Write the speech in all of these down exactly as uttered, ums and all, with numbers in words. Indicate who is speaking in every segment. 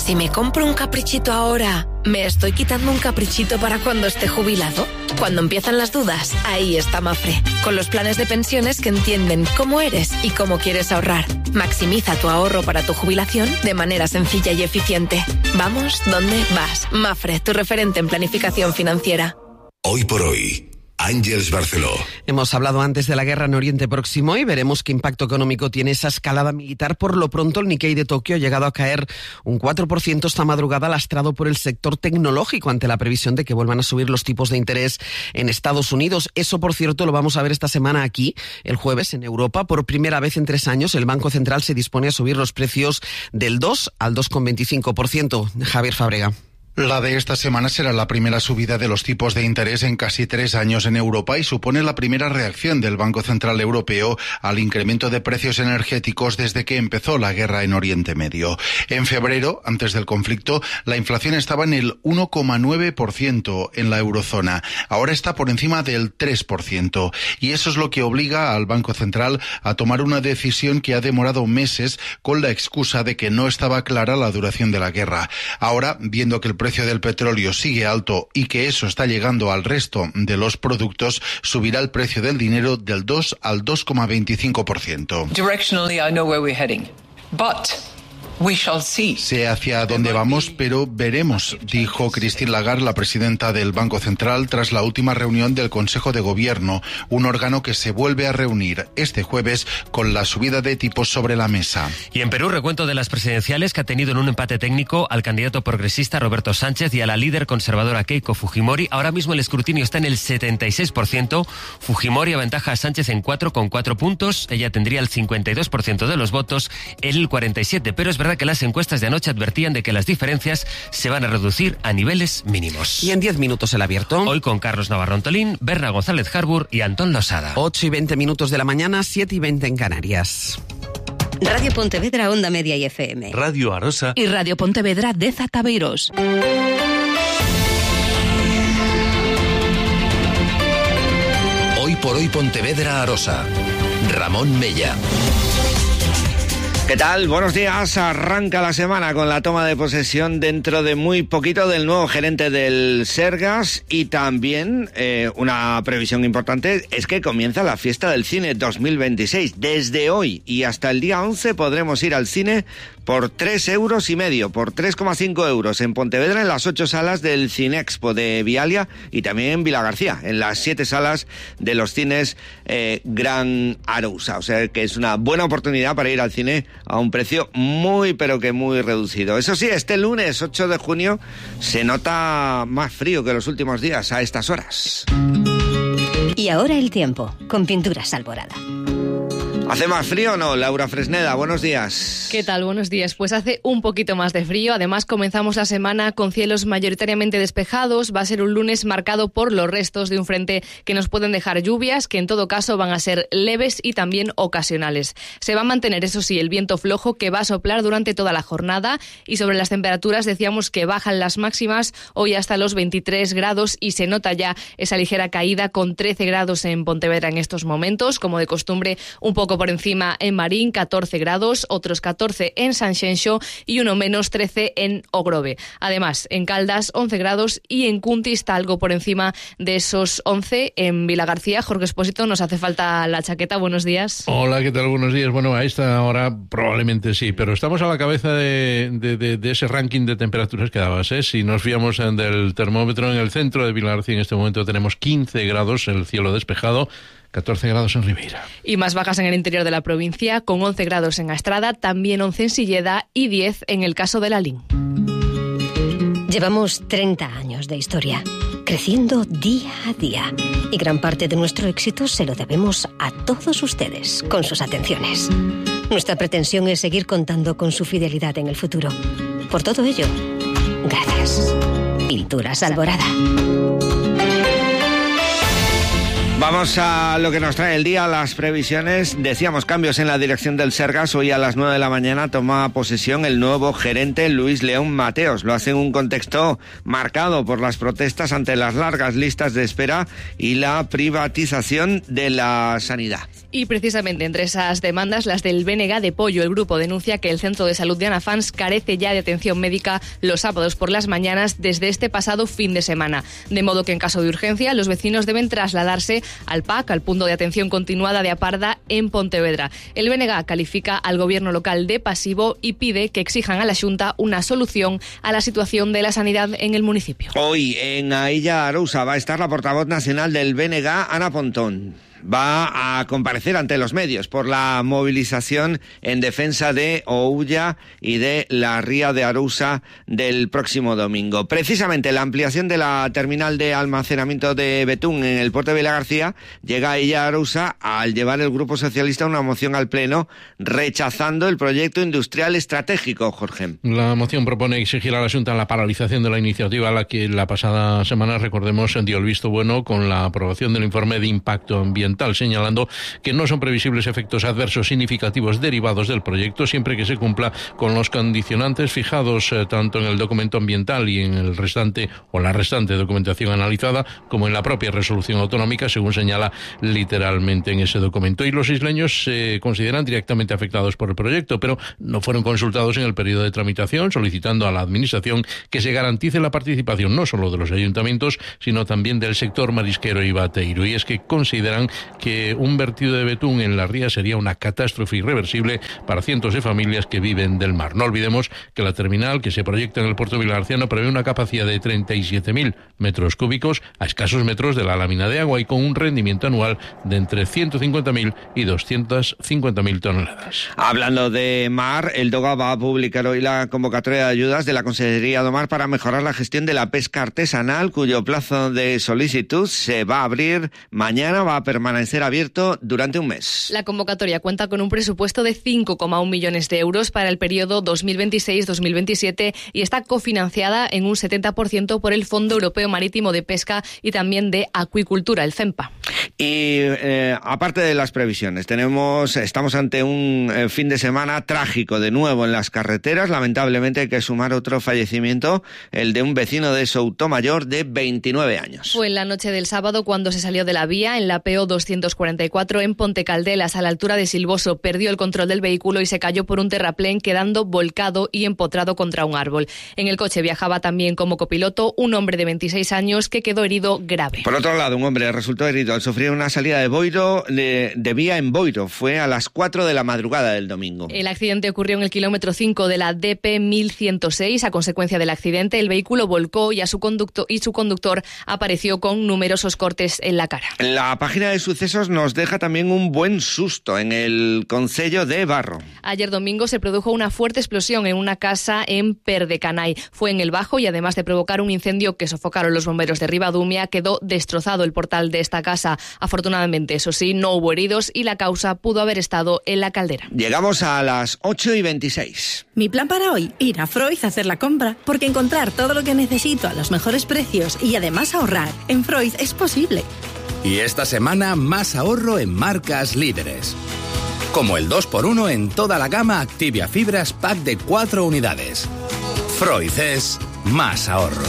Speaker 1: Si me compro un caprichito ahora, ¿me estoy quitando un caprichito para cuando esté jubilado? Cuando empiezan las dudas, ahí está Mapfre, con los planes de pensiones que entienden cómo eres y cómo quieres ahorrar. Maximiza tu ahorro para tu jubilación de manera sencilla y eficiente. Vamos, ¿dónde vas? Mapfre, tu referente en planificación financiera.
Speaker 2: Hoy por hoy, Ángeles Barceló.
Speaker 3: Hemos hablado antes de la guerra en Oriente Próximo y veremos qué impacto económico tiene esa escalada militar. Por lo pronto, el Nikkei de Tokio ha llegado a caer un cuatro por ciento esta madrugada, lastrado por el sector tecnológico ante la previsión de que vuelvan a subir los tipos de interés en Estados Unidos. Eso, por cierto, lo vamos a ver esta semana aquí, el jueves, en Europa. Por primera vez en tres años, el Banco Central se dispone a subir los precios del dos al dos coma veinticinco por ciento. Javier Fábrega.
Speaker 4: La de esta semana será la primera subida de los tipos de interés en casi tres años en Europa y supone la primera reacción del Banco Central Europeo al incremento de precios energéticos desde que empezó la guerra en Oriente Medio. En febrero, antes del conflicto, la inflación estaba en el uno coma nueve por ciento en la eurozona. Ahora está por encima del tres por ciento. Y eso es lo que obliga al Banco Central a tomar una decisión que ha demorado meses con la excusa de que no estaba clara la duración de la guerra. Ahora, viendo que el El precio del petróleo sigue alto y que eso está llegando al resto de los productos, subirá el precio del dinero del dos al dos coma veinticinco por ciento.
Speaker 5: Directionally, I know where we're heading, but we shall see.
Speaker 4: Sé hacia dónde vamos, pero veremos, dijo Christine Lagarde, la presidenta del Banco Central, tras la última reunión del Consejo de Gobierno, un órgano que se vuelve a reunir este jueves con la subida de tipos sobre la mesa.
Speaker 6: Y en Perú, recuento de las presidenciales que ha tenido en un empate técnico al candidato progresista Roberto Sánchez y a la líder conservadora Keiko Fujimori. Ahora mismo el escrutinio está en el setenta y seis por ciento. Fujimori aventaja a Sánchez en cuatro con cuatro puntos. Ella tendría el cincuenta y dos por ciento de los votos, él el cuarenta y siete por ciento. Pero es verdad que las encuestas de anoche advertían de que las diferencias se van a reducir a niveles mínimos.
Speaker 3: Y en diez minutos el abierto.
Speaker 6: Hoy con Carlos Navarro Antolín, Berna González Harbour y Antón Losada.
Speaker 3: ocho y veinte minutos de la mañana, siete y veinte en Canarias.
Speaker 7: Radio Pontevedra, Onda Media y F M.
Speaker 8: Radio Arosa.
Speaker 9: Y Radio Pontevedra de Zataveiros.
Speaker 2: Hoy por hoy Pontevedra Arosa. Ramón Mella.
Speaker 10: ¿Qué tal? Buenos días. Arranca la semana con la toma de posesión dentro de muy poquito del nuevo gerente del Sergas y también eh, una previsión importante es que comienza la fiesta del cine dos mil veintiséis. Desde hoy y hasta el día once podremos ir al cine por tres euros y medio, por tres coma cinco euros en Pontevedra, en las ocho salas del Cinexpo de Vialia y también en Vilagarcía, en las siete salas de los cines eh, Gran Arousa. O sea que es una buena oportunidad para ir al cine a un precio muy, pero que muy reducido. Eso sí, este lunes ocho de junio se nota más frío que los últimos días a estas horas.
Speaker 7: Y ahora el tiempo, con Pinturas Alborada.
Speaker 10: ¿Hace más frío o no? Laura Fresneda, buenos días.
Speaker 11: ¿Qué tal? Buenos días. Pues hace un poquito más de frío. Además, comenzamos la semana con cielos mayoritariamente despejados. Va a ser un lunes marcado por los restos de un frente que nos pueden dejar lluvias, que en todo caso van a ser leves y también ocasionales. Se va a mantener, eso sí, el viento flojo que va a soplar durante toda la jornada. Y sobre las temperaturas decíamos que bajan las máximas hoy hasta los veintitrés grados y se nota ya esa ligera caída con trece grados en Pontevedra en estos momentos. Como de costumbre, un poco por encima en Marín, catorce grados, otros catorce en Sanxenxo y uno menos, trece en Ogrove. Además, en Caldas, once grados y en Cunti está algo por encima de esos once. En Vilagarcía, Jorge Expósito, nos hace falta la chaqueta. Buenos días.
Speaker 12: Hola, ¿qué tal? Buenos días. Bueno, a esta hora probablemente sí, pero estamos a la cabeza de, de, de, de ese ranking de temperaturas que dabas, ¿eh? Si nos fiamos en del termómetro en el centro de Vilagarcía, en este momento tenemos quince grados, el cielo despejado, catorce grados en Ribeira.
Speaker 11: Y más bajas en el interior de la provincia, con once grados en Astrada, también once en Silleda y diez en el caso de Lalín.
Speaker 7: Llevamos treinta años de historia, creciendo día a día. Y gran parte de nuestro éxito se lo debemos a todos ustedes, con sus atenciones. Nuestra pretensión es seguir contando con su fidelidad en el futuro. Por todo ello, gracias. Pinturas Alborada.
Speaker 10: Vamos a lo que nos trae el día, las previsiones. Decíamos cambios en la dirección del Sergas. Hoy a las nueve de la mañana toma posesión el nuevo gerente Luis León Mateos. Lo hace en un contexto marcado por las protestas ante las largas listas de espera y la privatización de la sanidad.
Speaker 11: Y precisamente entre esas demandas, las del B N G de Pollo. El grupo denuncia que el Centro de Salud de Anafans carece ya de atención médica los sábados por las mañanas desde este pasado fin de semana. De modo que en caso de urgencia, los vecinos deben trasladarse al P A C, al punto de atención continuada de Aparda, en Pontevedra. El B N G califica al gobierno local de pasivo y pide que exijan a la Xunta una solución a la situación de la sanidad en el municipio.
Speaker 10: Hoy en Ailla Arousa va a estar la portavoz nacional del B N G, Ana Pontón. Va a comparecer ante los medios por la movilización en defensa de Oulla y de la Ría de Arousa del próximo domingo. Precisamente la ampliación de la terminal de almacenamiento de Betún en el puerto de Vilagarcía llega a ella a Arousa al llevar el Grupo Socialista una moción al Pleno rechazando el proyecto industrial estratégico, Jorge.
Speaker 12: La moción propone exigir a la Xunta la paralización de la iniciativa a la que la pasada semana, recordemos, dio el visto bueno con la aprobación del informe de impacto ambiental, señalando que no son previsibles efectos adversos significativos derivados del proyecto siempre que se cumpla con los condicionantes fijados eh, tanto en el documento ambiental y en el restante o la restante documentación analizada como en la propia resolución autonómica, según señala literalmente en ese documento. Y los isleños se consideran directamente afectados por el proyecto, pero no fueron consultados en el periodo de tramitación, solicitando a la Administración que se garantice la participación no solo de los ayuntamientos, sino también del sector marisquero y bateiro. Y es que consideran que un vertido de betún en la ría sería una catástrofe irreversible para cientos de familias que viven del mar. No olvidemos que la terminal que se proyecta en el puerto vilagarciano prevé una capacidad de treinta y siete mil metros cúbicos a escasos metros de la lámina de agua y con un rendimiento anual de entre ciento cincuenta mil y doscientas cincuenta mil toneladas.
Speaker 10: Hablando de mar, el DOGA va a publicar hoy la convocatoria de ayudas de la Consejería do Mar para mejorar la gestión de la pesca artesanal, cuyo plazo de solicitud se va a abrir mañana, va a permanecer abierto durante un mes.
Speaker 11: La convocatoria cuenta con un presupuesto de cinco coma uno millones de euros para el periodo dos mil veintiséis dos mil veintisiete y está cofinanciada en un setenta por ciento por el Fondo Europeo Marítimo de Pesca y también de Acuicultura, el CEMPA.
Speaker 10: Y eh, aparte de las previsiones, tenemos, estamos ante un eh, fin de semana trágico de nuevo en las carreteras. Lamentablemente hay que sumar otro fallecimiento, el de un vecino de Soutomayor de veintinueve años.
Speaker 11: Fue en la noche del sábado cuando se salió de la vía en la P O doscientos cuarenta y cuatro en Pontecaldelas, a la altura de Silvoso. Perdió el control del vehículo y se cayó por un terraplén, quedando volcado y empotrado contra un árbol. En el coche viajaba también como copiloto un hombre de veintiséis años que quedó herido grave.
Speaker 10: Por otro lado, un hombre resultó herido al sufrir una salida de Boiro, de, de vía en Boiro. Fue a las cuatro de la madrugada del domingo.
Speaker 11: El accidente ocurrió en el kilómetro cinco de la D P mil ciento seis. A consecuencia del accidente, el vehículo volcó y, a su conducto, y su conductor apareció con numerosos cortes en la cara.
Speaker 10: La página de sucesos nos deja también un buen susto en el concello de Barro.
Speaker 11: Ayer domingo se produjo una fuerte explosión en una casa en Perdecanay. Fue en el Bajo y, además de provocar un incendio que sofocaron los bomberos de Ribadumia, quedó destrozado el portal de esta casa. Afortunadamente, eso sí, no hubo heridos y la causa pudo haber estado en la caldera.
Speaker 10: Llegamos a las ocho y veintiséis.
Speaker 8: Mi plan para hoy, ir a Freud a hacer la compra, porque encontrar todo lo que necesito a los mejores precios y además ahorrar en Freud es posible.
Speaker 13: Y esta semana más ahorro en marcas líderes. Como el dos por uno en toda la gama Activia Fibras Pack de cuatro unidades. Freud es más ahorro.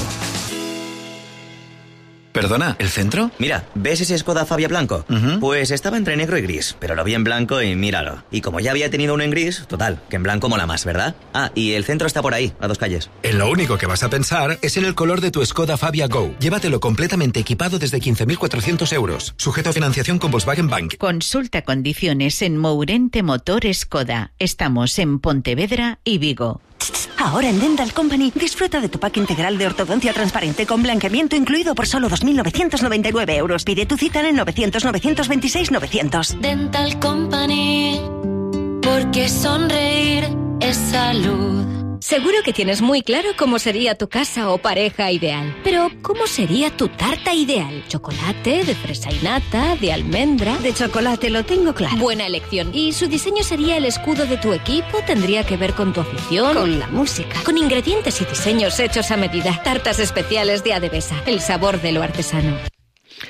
Speaker 14: Perdona, ¿el centro?
Speaker 15: Mira, ¿ves ese Skoda Fabia blanco? Uh-huh. Pues estaba entre negro y gris, pero lo vi en blanco y míralo. Y como ya había tenido uno en gris, total, que en blanco mola más, ¿verdad? Ah, y el centro está por ahí, a dos calles.
Speaker 14: En lo único que vas a pensar es en el color de tu Skoda Fabia Go. Llévatelo completamente equipado desde quince mil cuatrocientos euros. Sujeto a financiación con Volkswagen Bank.
Speaker 16: Consulta condiciones en Mourente Motor Skoda. Estamos en Pontevedra y Vigo.
Speaker 17: Ahora en Dental Company disfruta de tu pack integral de ortodoncia transparente con blanqueamiento incluido por solo dos mil novecientos noventa y nueve euros. Pide tu cita en el novecientos novecientos veintiséis novecientos.
Speaker 18: Dental Company, porque sonreír es salud.
Speaker 7: Seguro que tienes muy claro cómo sería tu casa o pareja ideal. Pero, ¿cómo sería tu tarta ideal? ¿Chocolate, de fresa y nata, de almendra?
Speaker 17: De chocolate, lo tengo claro.
Speaker 7: Buena elección. ¿Y su diseño sería el escudo de tu equipo? ¿Tendría que ver con tu afición?
Speaker 17: Con la música.
Speaker 7: Con ingredientes y diseños hechos a medida. Tartas especiales de Adevesa. El sabor de lo artesano.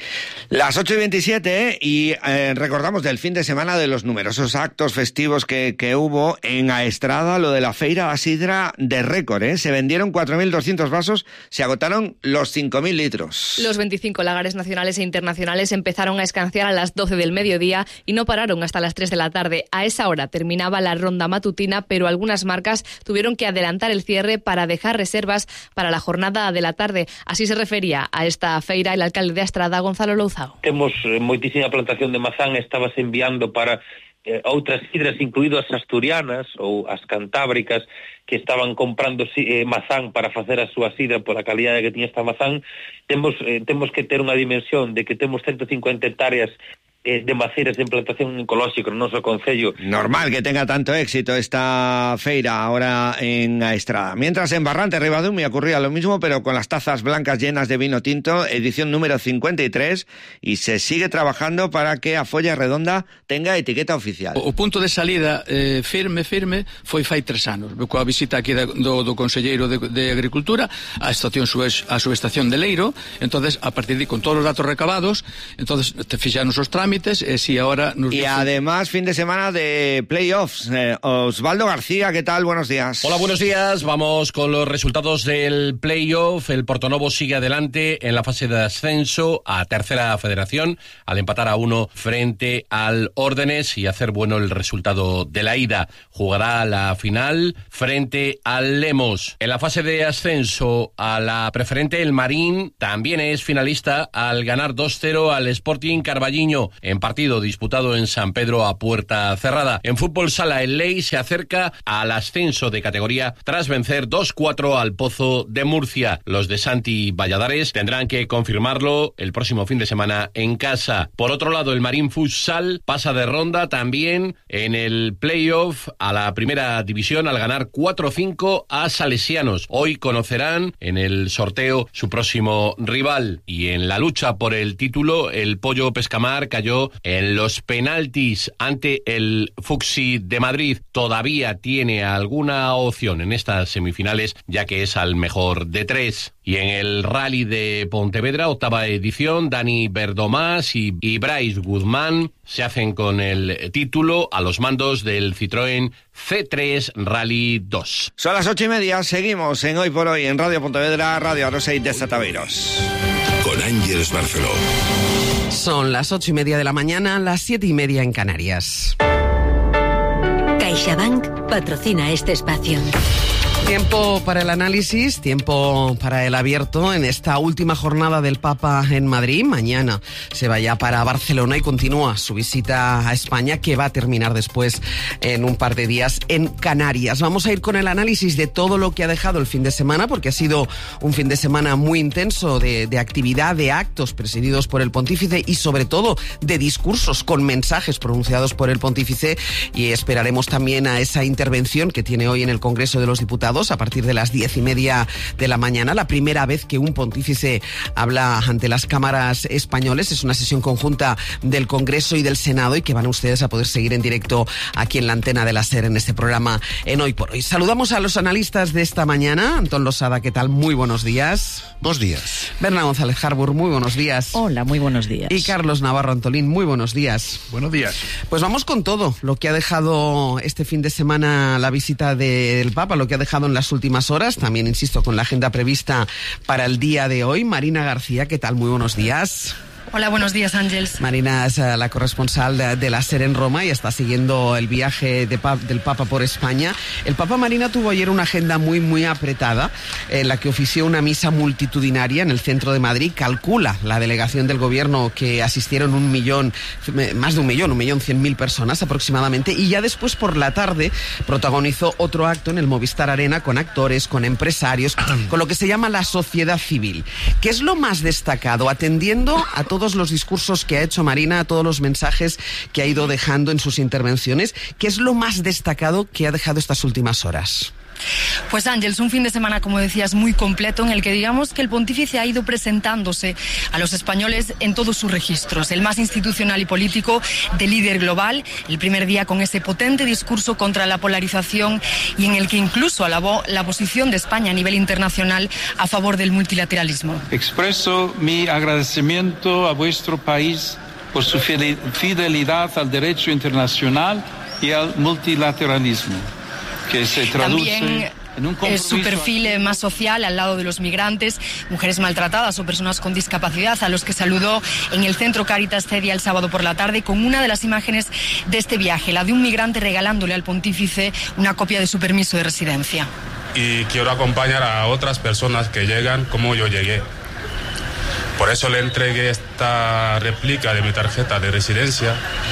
Speaker 10: Las ocho y veintisiete y eh, recordamos del fin de semana de los numerosos actos festivos que, que hubo en Aestrada, lo de la Feira da Sidra de récord, ¿eh? Se vendieron cuatro mil doscientos vasos, se agotaron los cinco mil litros.
Speaker 11: Los veinticinco lagares nacionales e internacionales empezaron a escanciar a las doce del mediodía y no pararon hasta las tres de la tarde. A esa hora terminaba la ronda matutina, pero algunas marcas tuvieron que adelantar el cierre para dejar reservas para la jornada de la tarde. Así se refería a esta feira el alcalde de Aestrada, Gonzalo Louzao.
Speaker 19: Temos moitísima plantación de mazán, estabas enviando para eh, outras sidras, incluído as asturianas ou as cantábricas, que estaban comprando eh, mazán para facer a súa sidra por a calidade que tiña esta mazán. Temos, eh, temos que ter unha dimensión de que temos ciento cincuenta hectáreas de maceiras de implantación ecolóxica no noso concello.
Speaker 10: Normal que tenga tanto éxito esta feira ahora en Aestrada. Mientras en Barrante Ribadumia ocurría lo mismo, pero con las tazas blancas llenas de vino tinto, edición número cincuenta y tres, y se sigue trabajando para que a Folla Redonda tenga etiqueta oficial.
Speaker 20: O punto de salida eh, firme, firme, foi fai tres anos, coa visita aquí do, do Conselleiro de, de Agricultura, a estación a subestación de Leiro. Entonces, a partir de con todos os datos recabados, entonces te fixanos os trámites. Eh, sí, ahora nos
Speaker 10: y además, fin de semana de playoffs. Eh, Osvaldo García, ¿qué tal? Buenos días.
Speaker 21: Hola, buenos días. Vamos con los resultados del playoff. El Portonovo sigue adelante en la fase de ascenso a Tercera Federación al empatar a uno frente al Órdenes y hacer bueno el resultado de la ida. Jugará la final frente al Lemos. En la fase de ascenso a la preferente, el Marín también es finalista al ganar dos cero al Sporting Carballiño, en partido disputado en San Pedro a puerta cerrada. En fútbol sala, el Ley se acerca al ascenso de categoría tras vencer dos cuatro al Pozo de Murcia. Los de Santi Valladares tendrán que confirmarlo el próximo fin de semana en casa. Por otro lado, el Marín Futsal pasa de ronda también en el playoff a la primera división al ganar cuatro cinco a Salesianos. Hoy conocerán en el sorteo su próximo rival. Y en la lucha por el título, el Pollo Pescamar cayó en los penaltis ante el Fuxi de Madrid. Todavía tiene alguna opción en estas semifinales, ya que es al mejor de tres. Y en el Rally de Pontevedra, octava edición, Dani Verdomás y, y Bryce Guzmán se hacen con el título a los mandos del Citroën C tres Rally dos.
Speaker 10: Son las ocho y media, seguimos en Hoy por Hoy en Radio Pontevedra, Radio Arosa y Desataberos.
Speaker 2: Con Ángeles Barceló.
Speaker 3: Son las ocho y media de la mañana, las siete y media en Canarias.
Speaker 7: CaixaBank patrocina este espacio.
Speaker 3: Tiempo para el análisis, tiempo para el abierto en esta última jornada del Papa en Madrid. Mañana se va ya para Barcelona y continúa su visita a España, que va a terminar después en un par de días en Canarias. Vamos a ir con el análisis de todo lo que ha dejado el fin de semana, porque ha sido un fin de semana muy intenso de, de actividad, de actos presididos por el pontífice y sobre todo de discursos con mensajes pronunciados por el pontífice, y esperaremos también a esa intervención que tiene hoy en el Congreso de los Diputados a partir de las diez y media de la mañana, la primera vez que un pontífice habla ante las cámaras españoles. Es una sesión conjunta del Congreso y del Senado y que van ustedes a poder seguir en directo aquí en la antena de la SER en este programa en Hoy por Hoy. Saludamos a los analistas de esta mañana. Antón Losada, ¿qué tal? Muy buenos días.
Speaker 22: Buenos días.
Speaker 3: Berna González Harbour, muy buenos días.
Speaker 23: Hola, muy buenos días.
Speaker 3: Y Carlos Navarro Antolín, muy buenos días.
Speaker 22: Buenos días.
Speaker 3: Pues vamos con todo lo que ha dejado este fin de semana la visita del Papa, lo que ha dejado en las últimas horas, también insisto con la agenda prevista para el día de hoy. Marina García, ¿qué tal? Muy buenos días.
Speaker 24: Hola, buenos días, Ángels.
Speaker 3: Marina es uh, la corresponsal de, de la SER en Roma y está siguiendo el viaje de pa del Papa por España. El Papa, Marina, tuvo ayer una agenda muy, muy apretada en la que ofició una misa multitudinaria en el centro de Madrid. Calcula la delegación del gobierno que asistieron un millón, más de un millón, un millón cien mil personas aproximadamente, y ya después por la tarde protagonizó otro acto en el Movistar Arena con actores, con empresarios, con lo que se llama la sociedad civil. ¿Qué es lo más destacado, atendiendo a todos los discursos que ha hecho Marina, a todos los mensajes que ha ido dejando en sus intervenciones? ¿Qué es lo más destacado que ha dejado estas últimas horas?
Speaker 1: Pues Ángels, un fin de semana, como decías, muy completo en el que digamos que el pontífice ha ido presentándose a los españoles en todos sus registros, el más institucional y político, de líder global, el primer día con ese potente discurso contra la polarización y en el que incluso alabó la posición de España a nivel internacional a favor del multilateralismo.
Speaker 22: Expreso mi agradecimiento a vuestro país por su fidelidad al derecho internacional y al multilateralismo, que se traduce
Speaker 1: También
Speaker 22: en un compromiso.
Speaker 1: Su perfil más social al lado de los migrantes, mujeres maltratadas o personas con discapacidad, a los que saludó en el Centro Cáritas Cedia el sábado por la tarde, con una de las imágenes de este viaje, la de un migrante regalándole al pontífice una copia de su permiso de residencia.
Speaker 23: Y quiero acompañar a otras personas que llegan como yo llegué. Por eso le entregué esta réplica de mi tarjeta de residencia.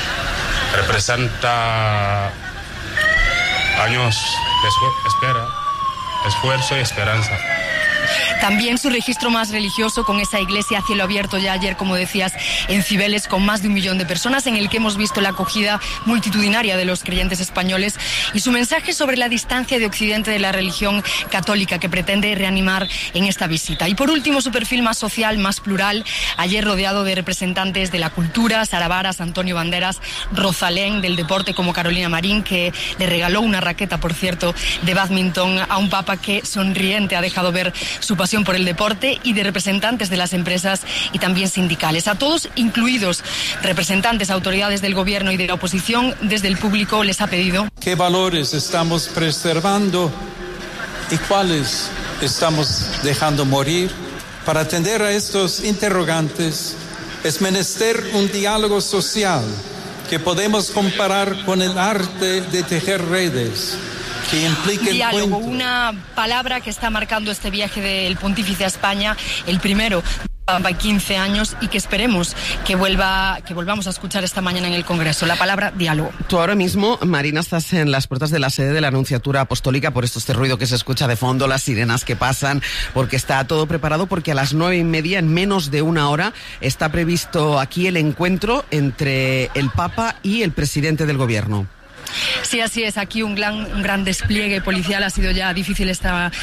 Speaker 23: Representa años de espera, esfuerzo y esperanza.
Speaker 1: También su registro más religioso con esa iglesia a cielo abierto ya ayer, como decías, en Cibeles, con más de un millón de personas, en el que hemos visto la acogida multitudinaria de los creyentes españoles y su mensaje sobre la distancia de Occidente de la religión católica que pretende reanimar en esta visita. Y por último, su perfil más social, más plural, ayer rodeado de representantes de la cultura, Sara Varas, Antonio Banderas, Rosalén, del deporte como Carolina Marín, que le regaló una raqueta, por cierto, de bádminton a un papa que sonriente ha dejado ver su pasión por el deporte, y de representantes de las empresas y también sindicales. A todos, incluidos representantes, autoridades del gobierno y de la oposición, desde el público les ha pedido:
Speaker 22: ¿qué valores estamos preservando y cuáles estamos dejando morir? Para atender a estos interrogantes es menester un diálogo social que podemos comparar con el arte de tejer redes.
Speaker 1: Diálogo, una palabra que está marcando este viaje del pontífice a España, el primero de quince años, y que esperemos que vuelva, que volvamos a escuchar esta mañana en el Congreso. La palabra diálogo.
Speaker 3: Tú ahora mismo, Marina, estás en las puertas de la sede de la Nunciatura Apostólica, por esto este ruido que se escucha de fondo, las sirenas que pasan, porque está todo preparado, porque a las nueve y media, en menos de una hora, está previsto aquí el encuentro entre el Papa y el presidente del Gobierno.
Speaker 1: Sí, así es. Aquí un gran, un gran despliegue policial. Ha sido ya difícil esta